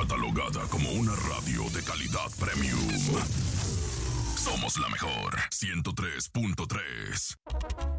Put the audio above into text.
catalogada como una radio de calidad premium. Somos la mejor 103.3.